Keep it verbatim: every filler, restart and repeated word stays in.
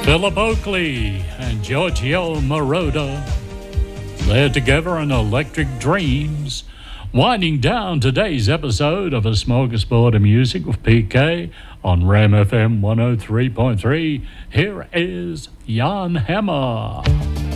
Philip Oakley and Giorgio Moroder. They're together in Electric Dreams. Winding down today's episode of A Smorgasbord of Music with P K on Ram F M one oh three point three, here is Jan Hammer.